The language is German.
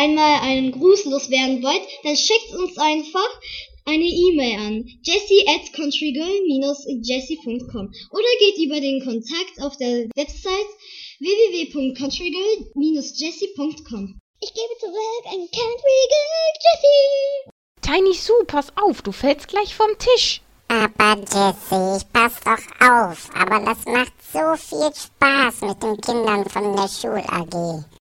einmal einen Gruß loswerden wollt, dann schickt uns einfach eine E-Mail an jessie@countrygirl-jessie.com oder geht über den Kontakt auf der Website www.countrygirl-jessie.com. Ich gebe zurück an Countrygirl Jessie. Tiny Sue, pass auf, du fällst gleich vom Tisch. Aber Jessie, ich pass doch auf, aber das macht so viel Spaß mit den Kindern von der Schul-AG.